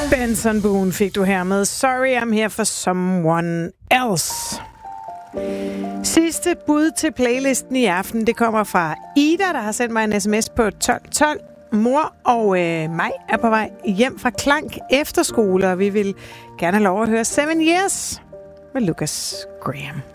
Benson Boone fik du her med Sorry I'm Here for Someone Else. Sidste bud til playlisten i aften, det kommer fra Ida, der har sendt mig en sms på 1212. Mor og mig er på vej hjem fra Klank efterskole, og vi vil gerne have lov at høre 7 Years med Lucas Graham.